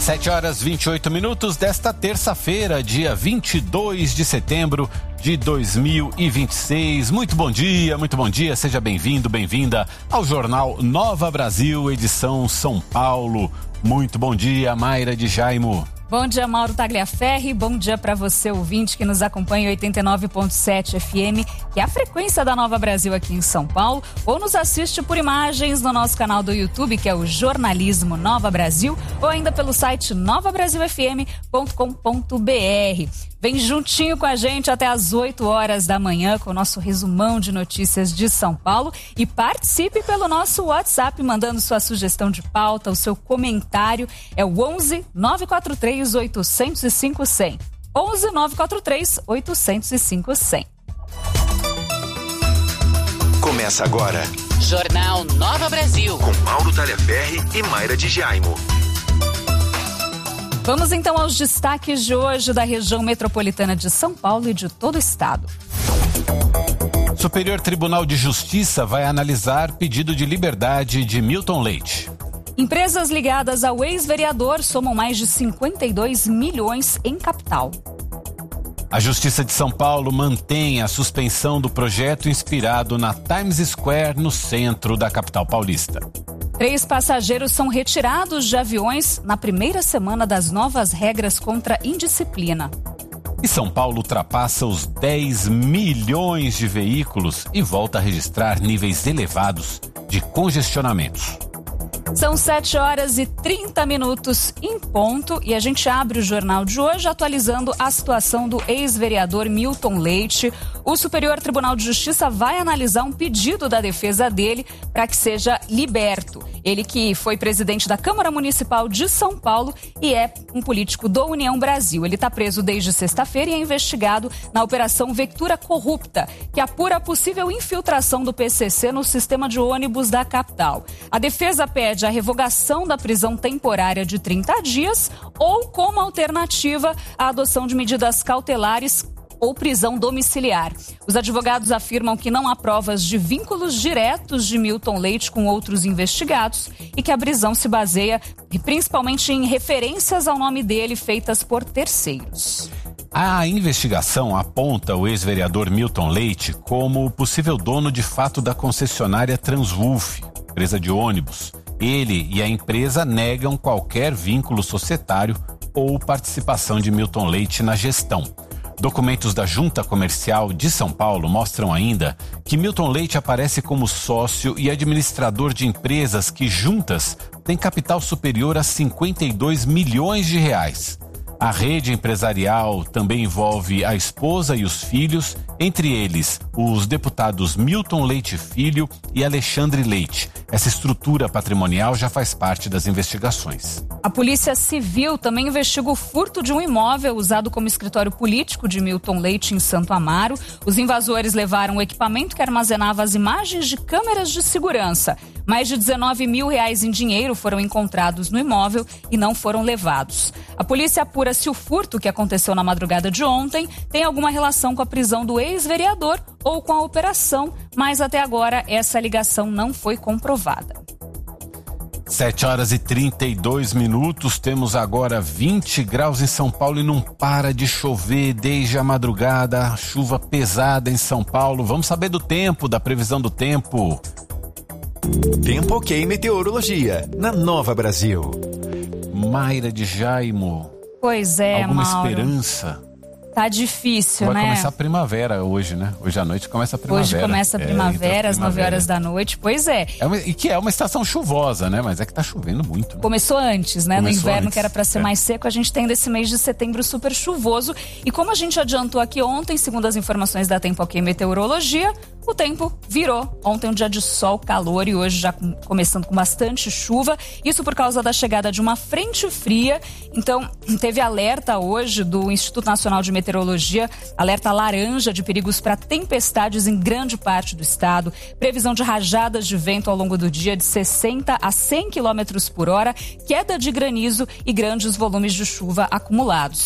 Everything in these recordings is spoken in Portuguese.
7h28 desta terça-feira, dia 22 de setembro de 2026. Muito bom dia, seja bem-vindo, bem-vinda ao Jornal Nova Brasil, edição São Paulo. Muito bom dia, Mayra de Jaimo. Bom dia, Mauro Tagliaferri. Bom dia para você, ouvinte, que nos acompanha em 89.7 FM, que é a frequência da Nova Brasil aqui em São Paulo, ou nos assiste por imagens no nosso canal do YouTube, que é o Jornalismo Nova Brasil, ou ainda pelo site novabrasilfm.com.br. Vem juntinho com a gente até às 8 horas da manhã com o nosso resumão de notícias de São Paulo e participe pelo nosso WhatsApp, mandando sua sugestão de pauta, o seu comentário. É o 11 943 805 100. 11 943 805 100. Começa agora Jornal Nova Brasil com Mauro Tagliaferri e Mayra de Jaimo. Vamos então aos destaques de hoje da região metropolitana de São Paulo e de todo o estado. Superior Tribunal de Justiça vai analisar pedido de liberdade de Milton Leite. Empresas ligadas ao ex-vereador somam mais de 52 milhões em capital. A Justiça de São Paulo mantém a suspensão do projeto inspirado na Times Square, no centro da capital paulista. 3 passageiros são retirados de aviões na primeira semana das novas regras contra indisciplina. E São Paulo ultrapassa os 10 milhões de veículos e volta a registrar níveis elevados de congestionamentos. São 7h30 em ponto e a gente abre o jornal de hoje atualizando a situação do ex-vereador Milton Leite. O Superior Tribunal de Justiça vai analisar um pedido da defesa dele para que seja liberto. Ele que foi presidente da Câmara Municipal de São Paulo e é um político do União Brasil. Ele está preso desde sexta-feira e é investigado na Operação Vectura Corrupta, que apura a possível infiltração do PCC no sistema de ônibus da capital. A defesa pede a revogação da prisão temporária de 30 dias ou, como alternativa, a adoção de medidas cautelares ou prisão domiciliar. Os advogados afirmam que não há provas de vínculos diretos de Milton Leite com outros investigados e que a prisão se baseia principalmente em referências ao nome dele feitas por terceiros. A investigação aponta o ex-vereador Milton Leite como possível dono de fato da concessionária Transwulf, empresa de ônibus. Ele e a empresa negam qualquer vínculo societário ou participação de Milton Leite na gestão. Documentos da Junta Comercial de São Paulo mostram ainda que Milton Leite aparece como sócio e administrador de empresas que juntas têm capital superior a 52 milhões de reais. A rede empresarial também envolve a esposa e os filhos, entre eles os deputados Milton Leite Filho e Alexandre Leite. Essa estrutura patrimonial já faz parte das investigações. A Polícia Civil também investiga o furto de um imóvel usado como escritório político de Milton Leite em Santo Amaro. Os invasores levaram o equipamento que armazenava as imagens de câmeras de segurança. Mais de 19 mil reais em dinheiro foram encontrados no imóvel e não foram levados. A polícia apura se o furto que aconteceu na madrugada de ontem tem alguma relação com a prisão do ex-vereador ou com a operação, mas até agora essa ligação não foi comprovada. 7h32, temos agora 20 graus em São Paulo e não para de chover desde a madrugada, chuva pesada em São Paulo. Vamos saber do tempo, da previsão do tempo. Tempo Ok Meteorologia, na Nova Brasil. Mayra de Jaimo. Pois é, alguma Mauro. Esperança? Tá difícil, Vai né? começar a primavera hoje, né? Hoje à noite começa a primavera. Hoje começa a primavera, às 9 horas da noite. Pois é. E que é uma estação chuvosa, né? Mas é que tá chovendo muito. Né? Começou antes, né? Começou no inverno, antes, que era para ser mais seco, a gente tem desse mês de setembro super chuvoso. E como a gente adiantou aqui ontem, segundo as informações da Tempo Ok Meteorologia, o tempo virou. Ontem um dia de sol, calor e hoje já começando com bastante chuva. Isso por causa da chegada de uma frente fria. Então, teve alerta hoje do Instituto Nacional de Meteorologia, alerta laranja de perigos para tempestades em grande parte do estado. Previsão de rajadas de vento ao longo do dia de 60 a 100 km por hora, queda de granizo e grandes volumes de chuva acumulados.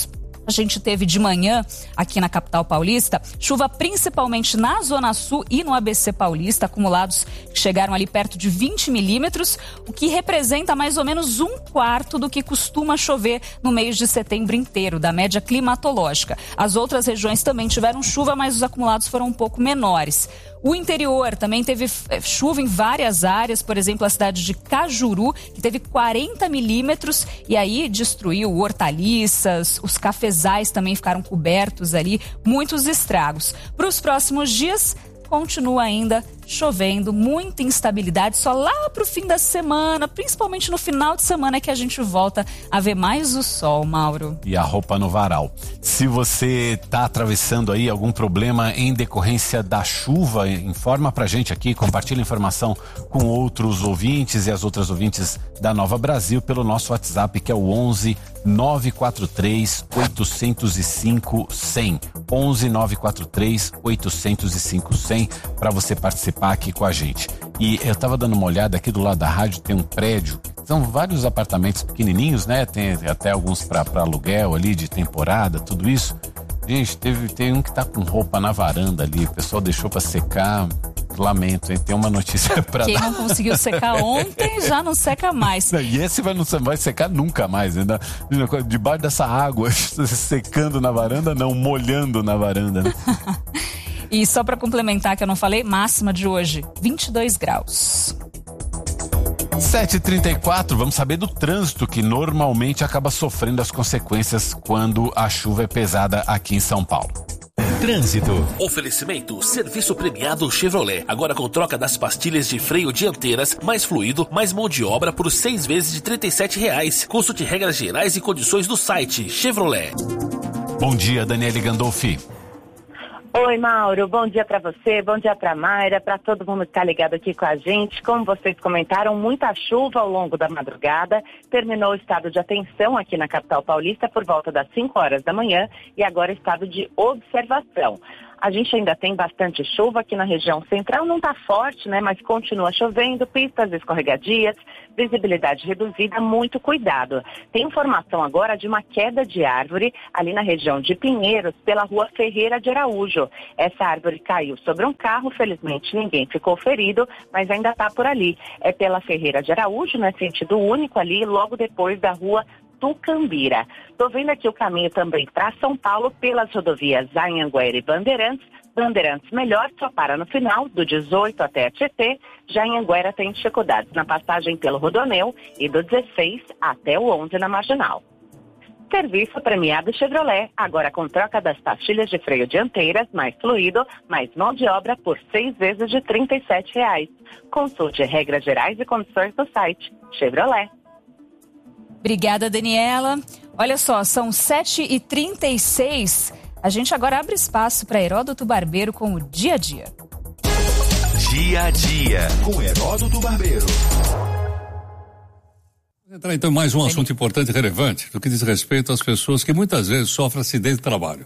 A gente teve de manhã, aqui na capital paulista, chuva principalmente na Zona Sul e no ABC Paulista, acumulados que chegaram ali perto de 20 milímetros, o que representa mais ou menos 1/4 do que costuma chover no mês de setembro inteiro, da média climatológica. As outras regiões também tiveram chuva, mas os acumulados foram um pouco menores. O interior também teve chuva em várias áreas, por exemplo, a cidade de Cajuru, que teve 40 milímetros e aí destruiu hortaliças, os cafezais também ficaram cobertos ali, muitos estragos. Para os próximos dias, continua ainda chovendo, muita instabilidade, só lá para o fim da semana, principalmente no final de semana é que a gente volta a ver mais o sol, Mauro. E a roupa no varal. Se você está atravessando aí algum problema em decorrência da chuva, informa pra gente aqui, compartilha informação com outros ouvintes e as outras ouvintes da Nova Brasil pelo nosso WhatsApp, que é o 11 943 805 100. 11 943 805 100 para você participar aqui com a gente. E eu tava dando uma olhada aqui do lado da rádio, tem um prédio, são vários apartamentos pequenininhos, né? Tem até alguns para aluguel ali de temporada, tudo isso. Gente, tem um que tá com roupa na varanda ali, o pessoal deixou para secar. Lamento, hein? Tem uma notícia pra Quem dar. não conseguiu secar ontem já não seca mais. E esse não vai secar nunca mais, ainda debaixo dessa água secando na varanda, não, molhando na varanda, né? E só para complementar que eu não falei, máxima de hoje, 22 graus. 7h34, vamos saber do trânsito que normalmente acaba sofrendo as consequências quando a chuva é pesada aqui em São Paulo. Trânsito. Oferecimento, serviço premiado Chevrolet. Agora com troca das pastilhas de freio dianteiras, mais fluido, mais mão de obra por 6 vezes de R$ 37,00. Consulte regras gerais e condições do site Chevrolet. Bom dia, Daniele Gandolfi. Oi, Mauro, bom dia para você, bom dia para Mayra, para todo mundo que está ligado aqui com a gente. Como vocês comentaram, muita chuva ao longo da madrugada, terminou o estado de atenção aqui na capital paulista por volta das 5 horas da manhã e agora estado de observação. A gente ainda tem bastante chuva aqui na região central, não está forte, né? Mas continua chovendo, pistas escorregadias, visibilidade reduzida, muito cuidado. Tem informação agora de uma queda de árvore ali na região de Pinheiros, pela rua Ferreira de Araújo. Essa árvore caiu sobre um carro, felizmente ninguém ficou ferido, mas ainda está por ali. É pela Ferreira de Araújo, né? Sentido único ali, logo depois da rua Tucambira. Estou vendo aqui o caminho também para São Paulo pelas rodovias Anhanguera e Bandeirantes. Bandeirantes melhor, só para no final, do 18 até a Tietê. Já Anhanguera tem dificuldades na passagem pelo Rodonel e do 16 até o 11 na Marginal. Serviço premiado Chevrolet, agora com troca das pastilhas de freio dianteiras, mais fluido, mais mão de obra por 6 vezes de R$ 37,00. Consulte regras gerais e condições do site Chevrolet. Obrigada, Daniela. Olha só, são 7h36. A gente agora abre espaço para Heródoto Barbeiro com o Dia a Dia. Dia a Dia, com Heródoto Barbeiro. Vamos entrar então em mais um assunto importante e relevante do que diz respeito às pessoas que muitas vezes sofrem acidente de trabalho.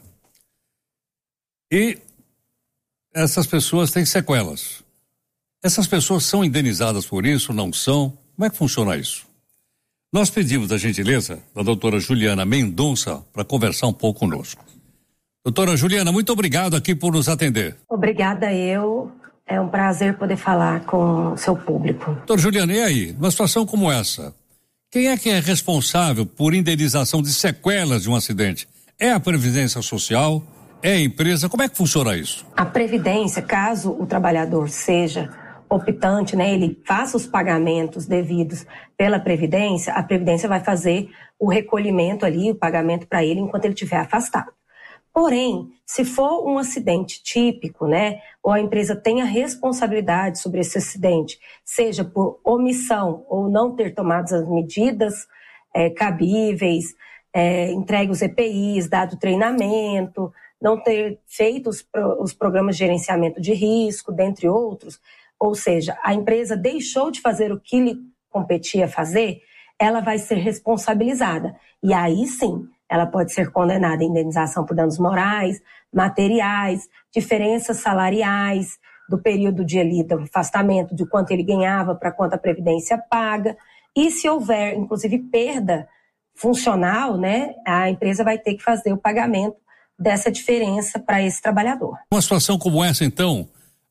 E essas pessoas têm sequelas. Essas pessoas são indenizadas por isso, não são? Como é que funciona isso? Nós pedimos a gentileza da doutora Juliana Mendonça para conversar um pouco conosco. Doutora Juliana, muito obrigado aqui por nos atender. Obrigada eu. É um prazer poder falar com o seu público. Doutora Juliana, e aí? Numa situação como essa, quem é que é responsável por indenização de sequelas de um acidente? É a Previdência Social? É a empresa? Como é que funciona isso? A Previdência, caso o trabalhador seja optante, né, ele faça os pagamentos devidos pela Previdência, a Previdência vai fazer o recolhimento ali, o pagamento para ele enquanto ele estiver afastado. Porém, se for um acidente típico, né, ou a empresa tenha responsabilidade sobre esse acidente, seja por omissão ou não ter tomado as medidas cabíveis, entregue os EPIs, dado treinamento, não ter feito os programas de gerenciamento de risco, dentre outros, ou seja, a empresa deixou de fazer o que lhe competia fazer, ela vai ser responsabilizada. E aí sim, ela pode ser condenada à indenização por danos morais, materiais, diferenças salariais, do período do afastamento, de quanto ele ganhava para quanto a Previdência paga. E se houver, inclusive, perda funcional, né, a empresa vai ter que fazer o pagamento dessa diferença para esse trabalhador. Uma situação como essa, então,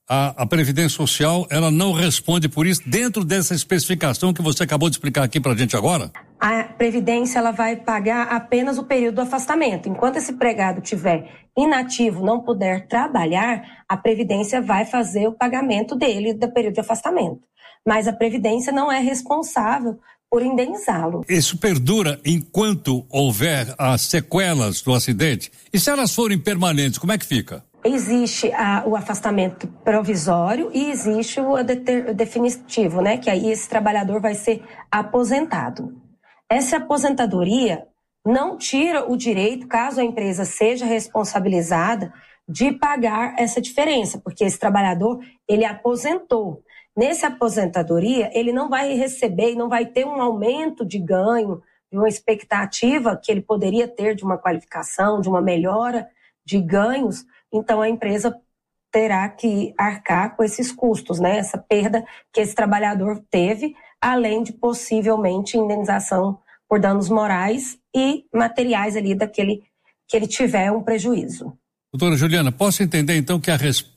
a Previdência Social, ela não responde por isso dentro dessa especificação que você acabou de explicar aqui para a gente agora? A Previdência, ela vai pagar apenas o período do afastamento. Enquanto esse empregado estiver inativo, não puder trabalhar, a Previdência vai fazer o pagamento dele do período de afastamento. Mas a Previdência não é responsável por indenizá-lo. Isso perdura enquanto houver as sequelas do acidente? E se elas forem permanentes, como é que fica? Existe o afastamento provisório e existe o definitivo, né? Que aí esse trabalhador vai ser aposentado. Essa aposentadoria não tira o direito, caso a empresa seja responsabilizada, de pagar essa diferença, porque esse trabalhador, ele aposentou. Nessa aposentadoria, ele não vai receber e não vai ter um aumento de ganho, de uma expectativa que ele poderia ter de uma qualificação, de uma melhora de ganhos. Então, a empresa terá que arcar com esses custos, né? Essa perda que esse trabalhador teve, além de possivelmente indenização por danos morais e materiais ali daquele que ele tiver um prejuízo. Doutora Juliana, posso entender então que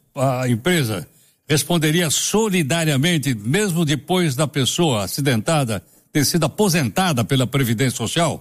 a empresa responderia solidariamente, mesmo depois da pessoa acidentada ter sido aposentada pela Previdência Social?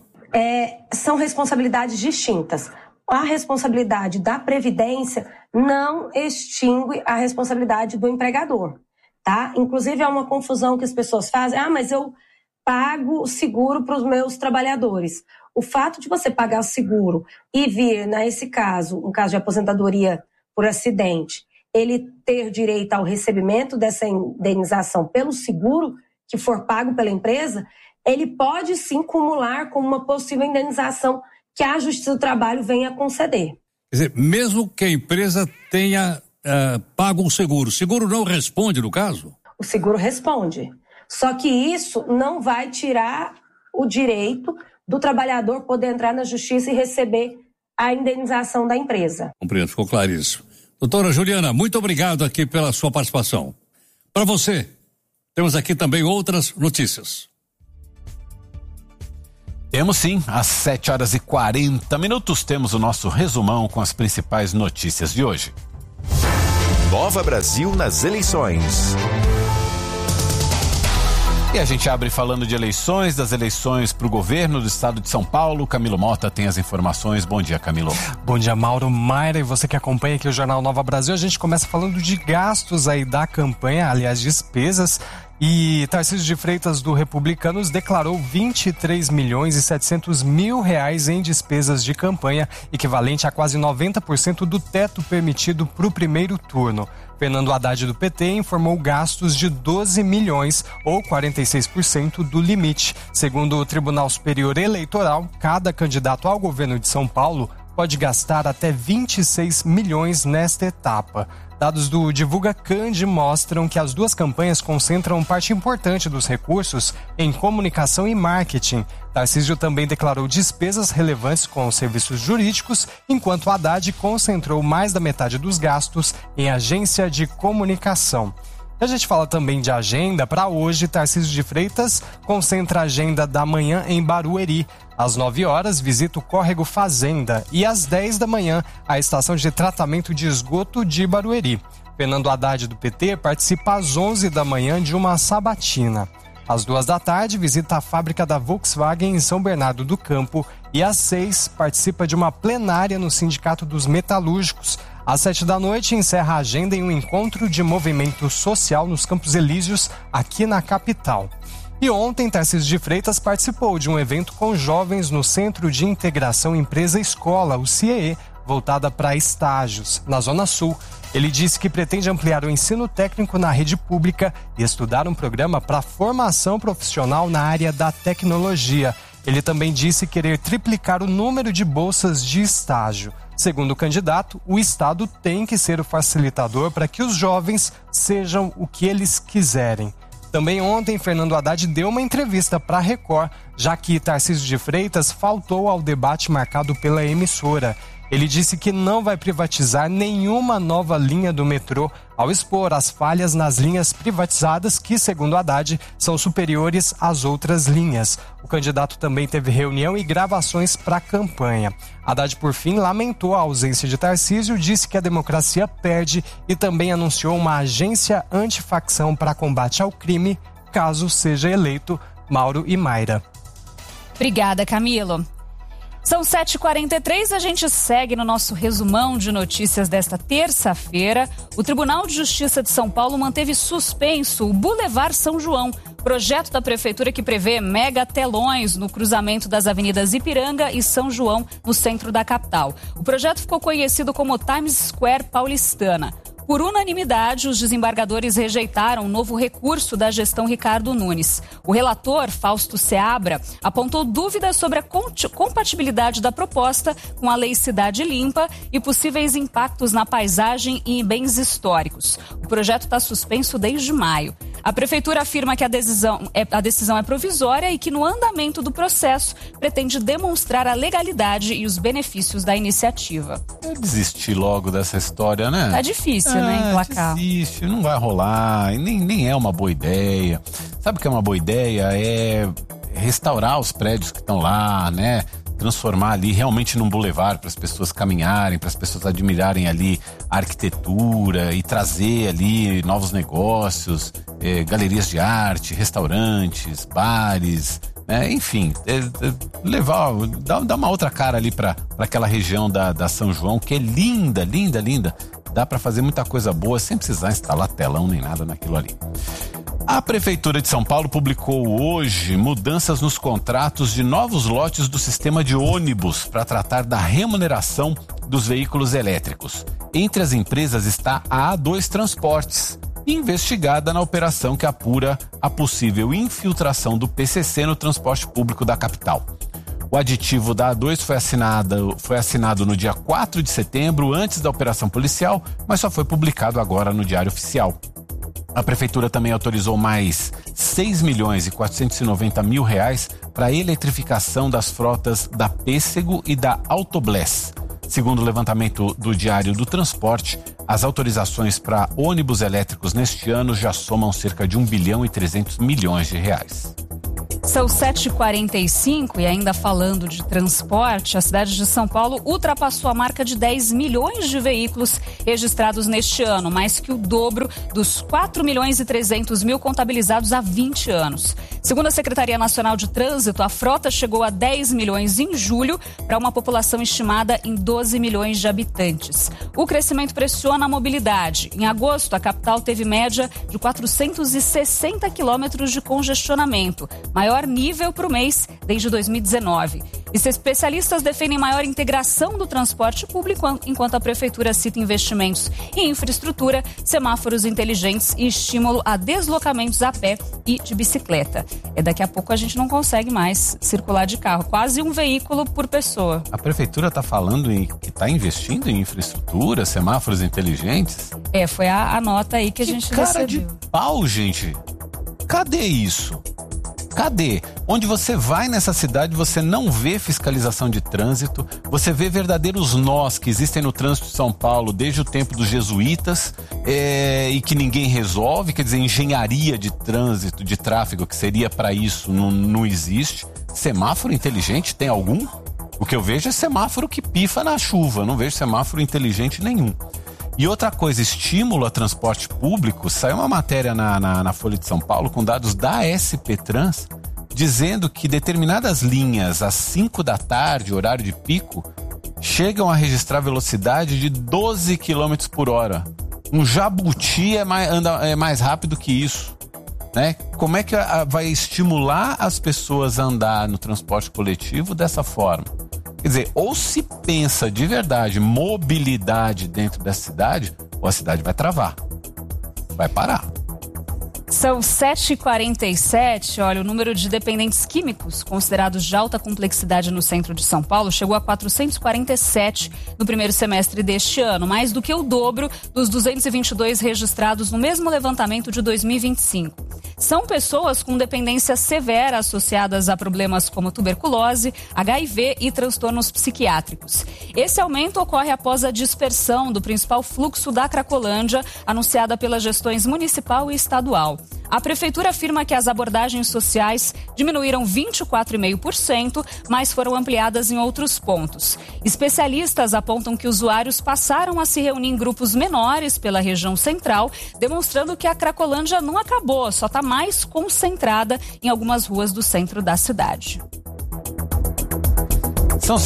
São responsabilidades distintas. A responsabilidade da Previdência não extingue a responsabilidade do empregador, tá? Inclusive, é uma confusão que as pessoas fazem. Mas eu pago o seguro para os meus trabalhadores. O fato de você pagar o seguro e vir, nesse caso, um caso de aposentadoria por acidente, ele ter direito ao recebimento dessa indenização pelo seguro que for pago pela empresa, ele pode sim cumular com uma possível indenização que a Justiça do Trabalho venha a conceder. Quer dizer, mesmo que a empresa tenha pago o seguro não responde no caso? O seguro responde. Só que isso não vai tirar o direito do trabalhador poder entrar na Justiça e receber a indenização da empresa. Compreendo, ficou claríssimo. Doutora Juliana, muito obrigado aqui pela sua participação. Para você, temos aqui também outras notícias. Temos sim, às 7h40 temos o nosso resumão com as principais notícias de hoje. Nova Brasil nas eleições. E a gente abre falando de eleições, das eleições para o governo do estado de São Paulo. Camilo Mota tem as informações. Bom dia, Camilo. Bom dia, Mauro, Mayra e você que acompanha aqui o Jornal Nova Brasil. A gente começa falando de gastos aí da campanha, aliás, despesas. E Tarcísio de Freitas, do Republicanos, declarou 23.700.000 reais em despesas de campanha, equivalente a quase 90% do teto permitido para o primeiro turno. Fernando Haddad, do PT, informou gastos de 12 milhões, ou 46% do limite. Segundo o Tribunal Superior Eleitoral, cada candidato ao governo de São Paulo pode gastar até 26 milhões nesta etapa. Dados do Divulga Cand mostram que as duas campanhas concentram parte importante dos recursos em comunicação e marketing. Tarcísio também declarou despesas relevantes com os serviços jurídicos, enquanto Haddad concentrou mais da metade dos gastos em agência de comunicação. A gente fala também de agenda. Para hoje, Tarcísio de Freitas concentra a agenda da manhã em Barueri. Às 9 horas, visita o Córrego Fazenda e às 10 da manhã, a estação de tratamento de esgoto de Barueri. Fernando Haddad, do PT, participa às 11 da manhã de uma sabatina. Às 2 da tarde, visita a fábrica da Volkswagen em São Bernardo do Campo e às 6 participa de uma plenária no Sindicato dos Metalúrgicos. Às 7 da noite, encerra a agenda em um encontro de movimento social nos Campos Elíseos, aqui na capital. E ontem, Tarcísio de Freitas participou de um evento com jovens no Centro de Integração Empresa-Escola, o CIEE, voltada para estágios, na Zona Sul. Ele disse que pretende ampliar o ensino técnico na rede pública e estudar um programa para formação profissional na área da tecnologia. Ele também disse querer triplicar o número de bolsas de estágio. Segundo o candidato, o Estado tem que ser o facilitador para que os jovens sejam o que eles quiserem. Também ontem, Fernando Haddad deu uma entrevista para a Record, já que Tarcísio de Freitas faltou ao debate marcado pela emissora. Ele disse que não vai privatizar nenhuma nova linha do metrô, ao expor as falhas nas linhas privatizadas que, segundo Haddad, são superiores às outras linhas. O candidato também teve reunião e gravações para a campanha. Haddad, por fim, lamentou a ausência de Tarcísio, disse que a democracia perde e também anunciou uma agência antifacção para combate ao crime, caso seja eleito. Mauro e Mayra. Obrigada, Camilo. São 7h43, a gente segue no nosso resumão de notícias desta terça-feira. O Tribunal de Justiça de São Paulo manteve suspenso o Boulevard São João, projeto da Prefeitura que prevê mega telões no cruzamento das avenidas Ipiranga e São João, no centro da capital. O projeto ficou conhecido como Times Square paulistana. Por unanimidade, os desembargadores rejeitaram um novo recurso da gestão Ricardo Nunes. O relator, Fausto Seabra, apontou dúvidas sobre a compatibilidade da proposta com a Lei Cidade Limpa e possíveis impactos na paisagem e em bens históricos. O projeto está suspenso desde maio. A Prefeitura afirma que a decisão é provisória e que no andamento do processo pretende demonstrar a legalidade e os benefícios da iniciativa. Eu desisti logo dessa história, né? Tá difícil, né, emplacar. Desiste, não vai rolar, nem é uma boa ideia. Sabe o que é uma boa ideia? É restaurar os prédios que estão lá, né? Transformar ali realmente num bulevar para as pessoas caminharem, para as pessoas admirarem ali a arquitetura e trazer ali novos negócios, galerias de arte, restaurantes, bares, né? Enfim, dar uma outra cara ali para aquela região da São João, que é linda, linda, linda. Dá para fazer muita coisa boa sem precisar instalar telão nem nada naquilo ali. A Prefeitura de São Paulo publicou hoje mudanças nos contratos de novos lotes do sistema de ônibus para tratar da remuneração dos veículos elétricos. Entre as empresas está a A2 Transportes, investigada na operação que apura a possível infiltração do PCC no transporte público da capital. O aditivo da A2 foi assinado no dia 4 de setembro, antes da operação policial, mas só foi publicado agora no Diário Oficial. A Prefeitura também autorizou mais R$6.490.000 para a eletrificação das frotas da Pêssego e da Autobless. Segundo o levantamento do Diário do Transporte, as autorizações para ônibus elétricos neste ano já somam cerca de R$1.300.000.000. São 7h45 e ainda falando de transporte, a cidade de São Paulo ultrapassou a marca de 10 milhões de veículos registrados neste ano, mais que o dobro dos 4.300.000 contabilizados há 20 anos. Segundo a Secretaria Nacional de Trânsito, a frota chegou a 10 milhões em julho, para uma população estimada em 12 milhões de habitantes. O crescimento pressiona a mobilidade. Em agosto, a capital teve média de 460 quilômetros de congestionamento, maior nível para o mês desde 2019. E especialistas defendem maior integração do transporte público, enquanto a Prefeitura cita investimentos em infraestrutura, semáforos inteligentes e estímulo a deslocamentos a pé e de bicicleta. Daqui a pouco a gente não consegue mais circular de carro, quase um veículo por pessoa. A Prefeitura está falando que está investindo em infraestrutura, semáforos inteligentes? Foi a nota aí que a gente recebeu. Cara de pau, gente. Cadê isso? Cadê? Onde você vai nessa cidade, você não vê fiscalização de trânsito, você vê verdadeiros nós que existem no trânsito de São Paulo desde o tempo dos jesuítas e que ninguém resolve, quer dizer, engenharia de trânsito, de tráfego, que seria para isso, não existe. Semáforo inteligente tem algum? O que eu vejo é semáforo que pifa na chuva, não vejo semáforo inteligente nenhum. E outra coisa, estímulo a transporte público, saiu uma matéria na Folha de São Paulo com dados da SP Trans, dizendo que determinadas linhas às 5 da tarde, horário de pico, chegam a registrar velocidade de 12 km por hora. Um jabuti anda mais rápido que isso, né? Como é que vai estimular as pessoas a andar no transporte coletivo dessa forma? Quer dizer, ou se pensa de verdade mobilidade dentro da cidade, ou a cidade vai travar, vai parar. São 7h47, olha, o número de dependentes químicos considerados de alta complexidade no centro de São Paulo chegou a 447 no primeiro semestre deste ano, mais do que o dobro dos 222 registrados no mesmo levantamento de 2025. são pessoas com dependência severa associadas a problemas como tuberculose, HIV e transtornos psiquiátricos. Esse aumento ocorre após a dispersão do principal fluxo da Cracolândia, anunciada pelas gestões municipal e estadual. A prefeitura afirma que as abordagens sociais diminuíram 24,5%, mas foram ampliadas em outros pontos. Especialistas apontam que usuários passaram a se reunir em grupos menores pela região central, demonstrando que a Cracolândia não acabou, só está mais concentrada em algumas ruas do centro da cidade. São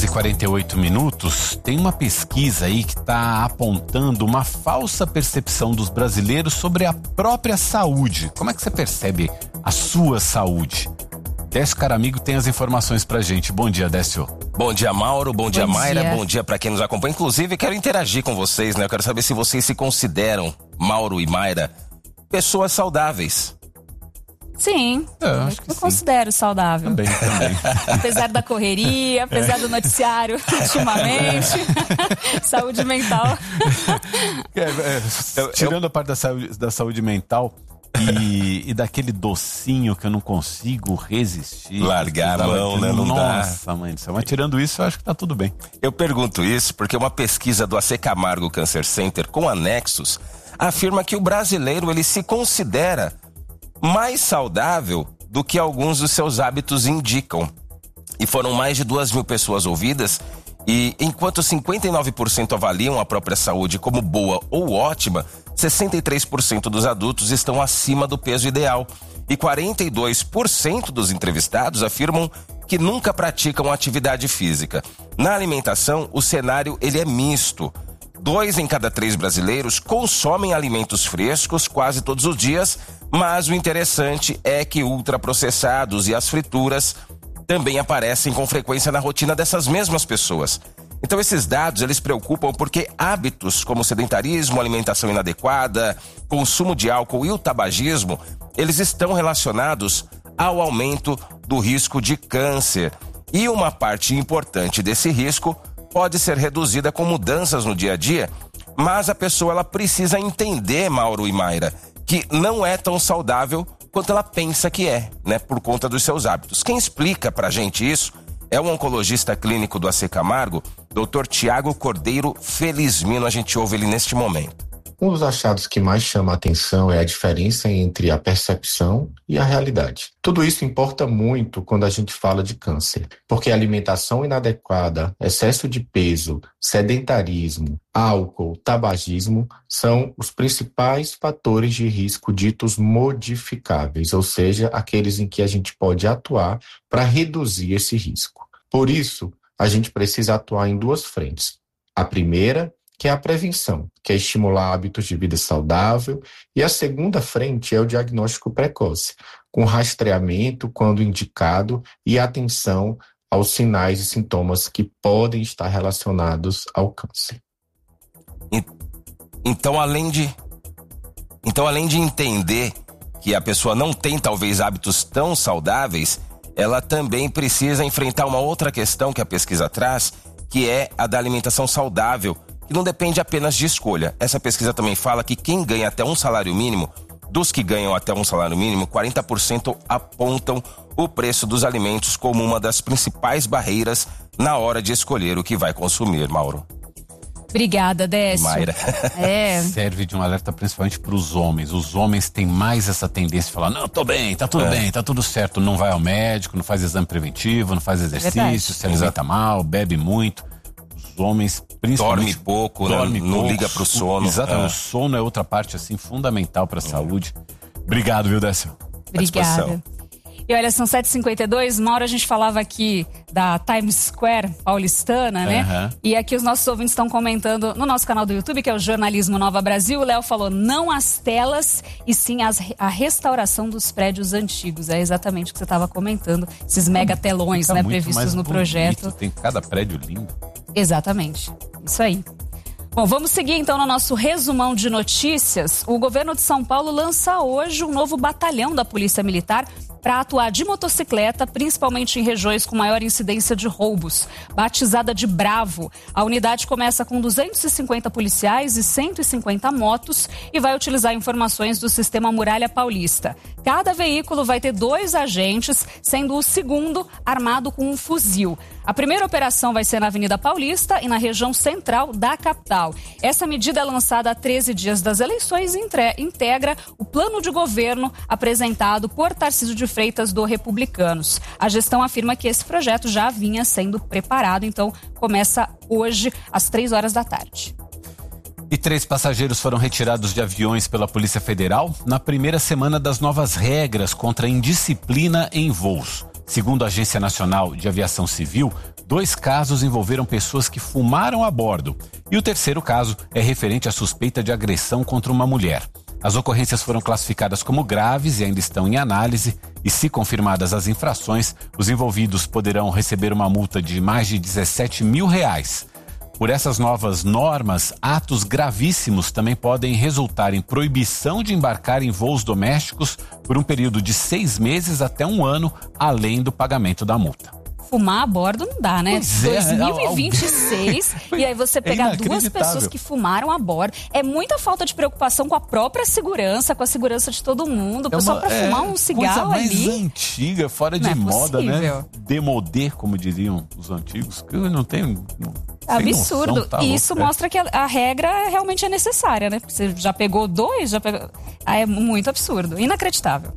7h48. Tem uma pesquisa aí que está apontando uma falsa percepção dos brasileiros sobre a própria saúde. Como é que você percebe a sua saúde? Décio Caramigo tem as informações pra gente. Bom dia, Décio. Bom dia, Mauro. Bom dia, Mayra. Bom dia pra quem nos acompanha. Inclusive, quero interagir com vocês, né? Eu quero saber se vocês se consideram, Mauro e Mayra, pessoas saudáveis. Sim, eu considero saudável. Também. Apesar da correria, apesar do noticiário ultimamente, saúde mental. Tirando a parte da saúde mental e daquele docinho que eu não consigo resistir. Largar a mão, né? Não dá. Nossa, mãe do céu. Mas tirando isso, eu acho que tá tudo bem. Eu pergunto isso porque uma pesquisa do AC Camargo Cancer Center com anexos afirma que o brasileiro, ele se considera mais saudável do que alguns dos seus hábitos indicam. E foram mais de 2.000 pessoas ouvidas, e enquanto 59% avaliam a própria saúde como boa ou ótima, 63% dos adultos estão acima do peso ideal. E 42% dos entrevistados afirmam que nunca praticam atividade física. Na alimentação, o cenário ele é misto. 2 em cada 3 brasileiros consomem alimentos frescos quase todos os dias, mas o interessante é que ultraprocessados e as frituras também aparecem com frequência na rotina dessas mesmas pessoas. Então esses dados, eles preocupam porque hábitos como sedentarismo, alimentação inadequada, consumo de álcool e o tabagismo, eles estão relacionados ao aumento do risco de câncer. E uma parte importante desse risco pode ser reduzida com mudanças no dia a dia, mas a pessoa ela precisa entender, Mauro e Mayra, que não é tão saudável quanto ela pensa que é, né, por conta dos seus hábitos. Quem explica pra gente isso é o oncologista clínico do AC Camargo, Dr. Tiago Cordeiro Felizmino. A gente ouve ele neste momento. Um dos achados que mais chama a atenção é a diferença entre a percepção e a realidade. Tudo isso importa muito quando a gente fala de câncer, porque alimentação inadequada, excesso de peso, sedentarismo, álcool, tabagismo são os principais fatores de risco ditos modificáveis, ou seja, aqueles em que a gente pode atuar para reduzir esse risco. Por isso, a gente precisa atuar em 2 frentes. A primeira, que é a prevenção, que é estimular hábitos de vida saudável, e a segunda frente é o diagnóstico precoce, com rastreamento quando indicado e atenção aos sinais e sintomas que podem estar relacionados ao câncer. Então, além de entender que a pessoa não tem talvez hábitos tão saudáveis, ela também precisa enfrentar uma outra questão que a pesquisa traz, que é a da alimentação saudável, que não depende apenas de escolha. Essa pesquisa também fala que quem ganha até um salário mínimo, dos que ganham até um salário mínimo, 40% apontam o preço dos alimentos como uma das principais barreiras na hora de escolher o que vai consumir, Mauro. Obrigada, Décio. Mayra. Serve de um alerta principalmente para os homens. Os homens têm mais essa tendência de falar, não, tô bem, tá tudo certo. Não vai ao médico, não faz exame preventivo, não faz exercício, se alimenta mal, bebe muito. Os homens, principalmente... Dorme pouco, não liga pro sono. Exatamente, o sono é outra parte, assim, fundamental pra saúde. Obrigado, viu, Décio? Obrigada. E olha, são 7h52, uma hora a gente falava aqui da Times Square paulistana, né? E aqui os nossos ouvintes estão comentando no nosso canal do YouTube, que é o Jornalismo Nova Brasil. O Léo falou, não as telas, e sim a restauração dos prédios antigos. É exatamente o que você estava comentando, esses mega telões, né, previstos no projeto. Tem cada prédio lindo. Exatamente, isso aí. Bom, vamos seguir então no nosso resumão de notícias. O governo de São Paulo lança hoje um novo batalhão da Polícia Militar para atuar de motocicleta, principalmente em regiões com maior incidência de roubos. Batizada de Bravo, a unidade começa com 250 policiais e 150 motos e vai utilizar informações do sistema Muralha Paulista. Cada veículo vai ter 2 agentes, sendo o segundo armado com um fuzil. A primeira operação vai ser na Avenida Paulista e na região central da capital. Essa medida é lançada há 13 dias das eleições e integra o plano de governo apresentado por Tarcísio de Freitas do Republicanos. A gestão afirma que esse projeto já vinha sendo preparado, então começa hoje às 3 da tarde. E 3 passageiros foram retirados de aviões pela Polícia Federal na primeira semana das novas regras contra a indisciplina em voos. Segundo a Agência Nacional de Aviação Civil, 2 casos envolveram pessoas que fumaram a bordo. E o terceiro caso é referente à suspeita de agressão contra uma mulher. As ocorrências foram classificadas como graves e ainda estão em análise. E se confirmadas as infrações, os envolvidos poderão receber uma multa de mais de R$17 mil. Por essas novas normas, atos gravíssimos também podem resultar em proibição de embarcar em voos domésticos por um período de 6 meses até 1 ano, além do pagamento da multa. Fumar a bordo não dá, né? Pois é, 2026, e aí você pegar 2 pessoas que fumaram a bordo. É muita falta de preocupação com a própria segurança, com a segurança de todo mundo. Só pra fumar um cigarro coisa ali. Mais antiga, fora de moda, né? Demodê, como diriam os antigos, que não tem... Absurdo. Noção, tá e louco, isso mostra que a regra realmente é necessária, né? Você já pegou 2, é muito absurdo, inacreditável.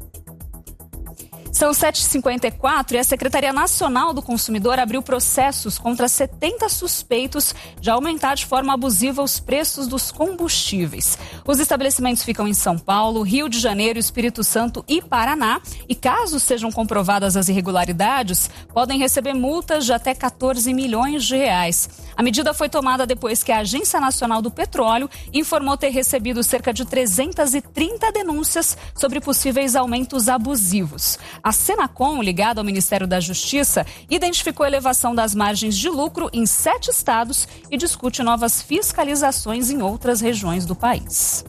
São 7h54 e a Secretaria Nacional do Consumidor abriu processos contra 70 suspeitos de aumentar de forma abusiva os preços dos combustíveis. Os estabelecimentos ficam em São Paulo, Rio de Janeiro, Espírito Santo e Paraná. E caso sejam comprovadas as irregularidades, podem receber multas de até R$14 milhões. A medida foi tomada depois que a Agência Nacional do Petróleo informou ter recebido cerca de 330 denúncias sobre possíveis aumentos abusivos. A Senacom, ligada ao Ministério da Justiça, identificou elevação das margens de lucro em 7 estados e discute novas fiscalizações em outras regiões do país.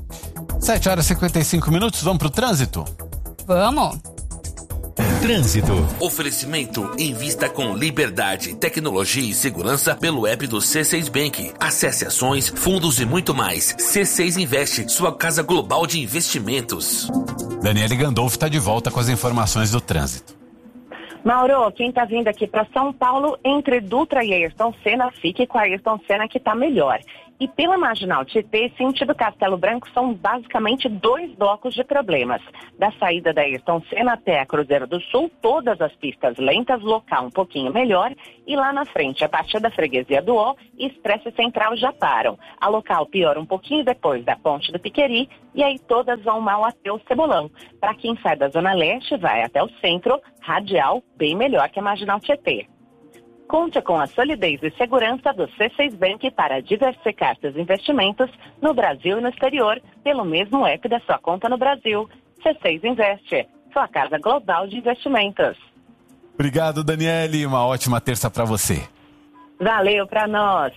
7h55, vamos pro trânsito? Vamos! Trânsito. Oferecimento: invista com liberdade, tecnologia e segurança pelo app do C6 Bank. Acesse ações, fundos e muito mais. C6 Investe, sua casa global de investimentos. Daniele Gandolfo está de volta com as informações do trânsito. Mauro, quem está vindo aqui para São Paulo, entre Dutra e Ayrton Senna, fique com a Ayrton Senna que está melhor. E pela Marginal Tietê, sentido Castelo Branco, são basicamente 2 blocos de problemas. Da saída da Ayrton Senna até a Cruzeiro do Sul, todas as pistas lentas, local um pouquinho melhor. E lá na frente, a partir da Freguesia do Ó e Expresso Central já param. A local piora um pouquinho depois da Ponte do Piqueri e aí todas vão mal até o Cebolão. Para quem sai da Zona Leste, vai até o centro, radial, bem melhor que a Marginal Tietê. Conte com a solidez e segurança do C6 Bank para diversificar seus investimentos no Brasil e no exterior, pelo mesmo app da sua conta no Brasil. C6 Investe, sua casa global de investimentos. Obrigado, Daniele. Uma ótima terça para você. Valeu para nós.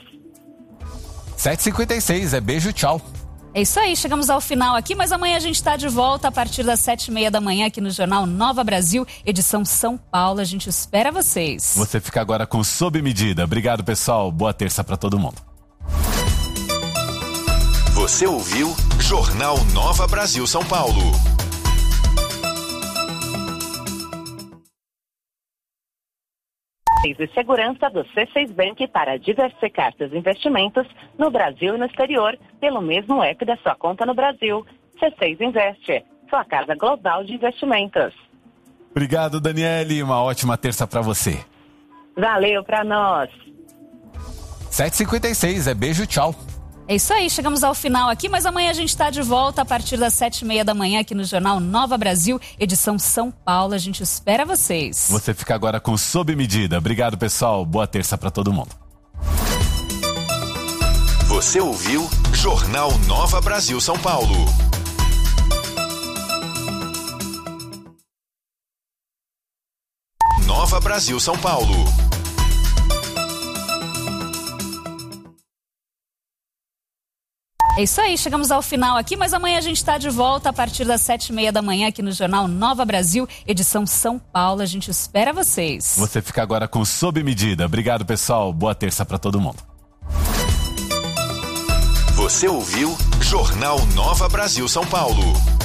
7h56, beijo, tchau. É isso aí, chegamos ao final aqui, mas amanhã a gente está de volta a partir das 7h30 da manhã aqui no Jornal Nova Brasil, edição São Paulo. A gente espera vocês. Você fica agora com Sob Medida. Obrigado, pessoal. Boa terça para todo mundo. Você ouviu Jornal Nova Brasil São Paulo. E segurança do C6 Bank para diversificar seus investimentos no Brasil e no exterior, pelo mesmo app da sua conta no Brasil. C6 Investe, sua casa global de investimentos. Obrigado, Daniele. Uma ótima terça para você. Valeu para nós. 7h56, beijo, tchau. É isso aí, chegamos ao final aqui, mas amanhã a gente está de volta a partir das 7h30 da manhã aqui no Jornal Nova Brasil, edição São Paulo. A gente espera vocês. Você fica agora com Sob Medida. Obrigado, pessoal. Boa terça para todo mundo. Você ouviu Jornal Nova Brasil São Paulo. Nova Brasil São Paulo. É isso aí, chegamos ao final aqui, mas amanhã a gente está de volta a partir das 7h30 da manhã aqui no Jornal Nova Brasil, edição São Paulo. A gente espera vocês. Você fica agora com Sob Medida. Obrigado, pessoal. Boa terça para todo mundo. Você ouviu Jornal Nova Brasil São Paulo.